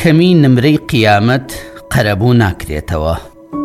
کەمی نمرەی قیامەت قەرەبوو ناکرێتەوە.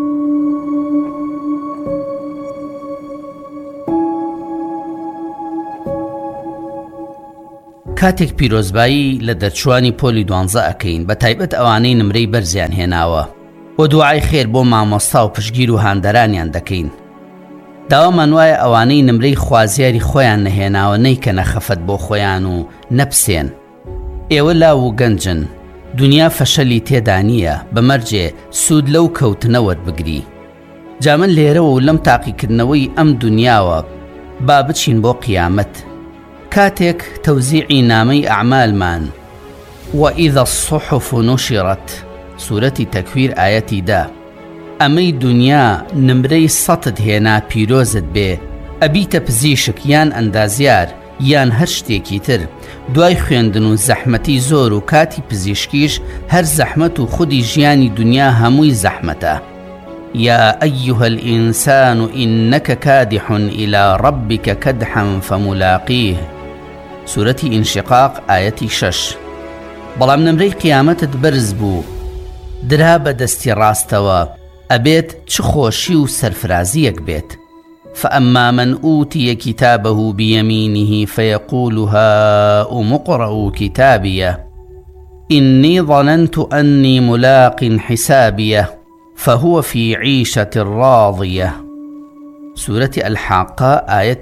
کاتێک پیرۆزبایی لە دەرچوانی پۆلی 12 ئەکەین، بە تایبەت ئەوانەی نمرەی بەرزیان هێناوە و دوعای خێر بۆ مامۆستا و پشتگیر و هاندەرانیان دەکەین. داوامان وایە ئەوانەی نمرەی خوازیاری خۆیان نەهێناوە نەیکەنە خەفەت بۆ خۆیان و نەپسێن. ئێوە لاو و گەنجن، دنیا فەشەلی تێدا نییە، بەمەرجێ سوود لەو کەوتنەوەت بگری. جا من لێرەوە و لەم تاقیکردنەوەی ئەم دنیاوە با بچین بۆ قیامەت، کاتێک تەوزیعی نامەی ئەعمالمان وَإِذَا الصُّحُفُ نُشِرَتْ سوورەتی تەکویر ئایەتی دا، ئەمەی دنیا نمرەی سەتت هێنا پیرۆزت بێ، ئەبیتە پزیشک یان ئەندازیار یان هەر شتێکی تر، دوای خوێندن و زەحمەتی زۆر و کاتی پزیشکیش هەر زەحمەت و خودی ژیانی دنیا هەمووی زەحمەتە. يا أيها الإنسان إنك كادح إلى ربك كدحا فملاقيه سورة انشقاق آية 6. بەڵام نمرەی قیامەتت بەرز بوو، درا بە دەستی ڕاستەوە، ئەبێت چ خۆشی و سەرفرازیەک بێت. فأما من أوتي كتابه بيمينه فيقول هاؤم اقرءوا كتابيه إني ظننت أني ملاق حسابيه فهو في عيشة راضية سورة الحاقة آية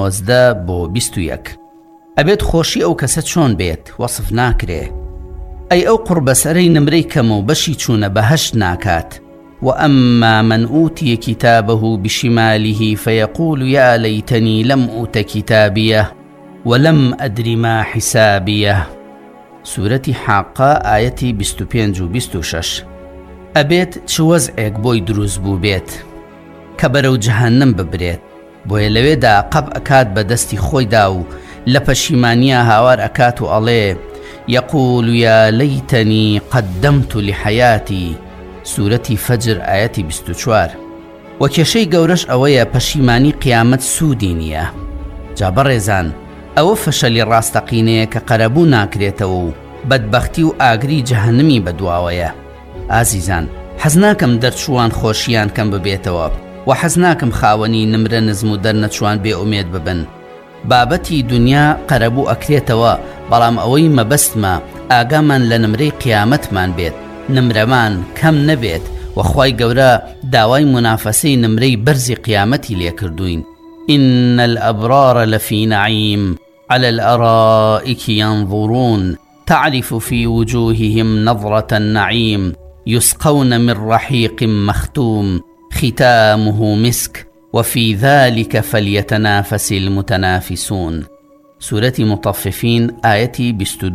19-21. ئەبێت خۆشی ئەو کەسە چۆن بێت وەصف ناکرێ، ئەی ئەو قوربەسەرەی نمرەی کەم و بەشی چوونە بەهەشت ناکات. وأما من أوتي كتابه بشماله فيقول يا ليتني لم أوت كتابيه ولم أدر ما حسابيه سورة حاقة آية 25-26. ئەبێت چ وەزعێک بۆی دروست بوو بێت کە بەرەو جەهەنەم ببرێت، بۆیە لەوێدا قەب ئەکات بە دەستی خۆیدا و لە پەشیمانیە هاوار ئەکات و ئەڵێ يقول يا ليتني قدمت لحياتي سورەتی فەجر ئایەتی 24. و کێشەی گەورەش ئەوەیە پەشیمانی قیامەت سوودی نییە. جا بەڕێزان، ئەوە فەشەلی ڕاستەقینەیە کە قەرەبوو ناکرێتەوە و بەدبەختی و ئاگری جەهەنەمی بەدواوەیە. ئازیزان، حەز ناکەم دەرچوان خۆشیان کەم ببێتەوە و حەز ناکەم خاوەنی نمرە نزم و دەرنەچوان بێ ئومێد ببن. بابەتی دنیا قەرەبوو ئەکرێتەوە، بەڵام ئەوەی مەبەستمە ئاگامان لە نمرەی قیامەتمان بێت، نمرەمان کەم نەبێت و خوای گەورە داوای منافەسەی نمرەی بەرزی قیامەتی لێکردوین. إن الأبرار لفي نعيم على الأرائك ينظرون تعرف في وجوههم نظرة النعيم يسقون من رحيق مختوم ختامه مسك وفي ذلك فليتنافس المتنافسون سورة مطففين آية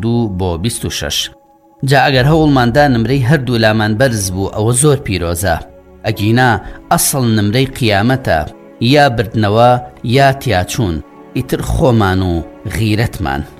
22-26. جا ئەگەر هەوڵماندا نمرەی هەردوو لامان بەرز بوو ئەوە زۆر پیرۆزە، ئەگینا ئەسڵ نمرەی قیامەتە، یا بردنەوە یا تیاچوون، ئیتر خۆمان و غیرەتمان.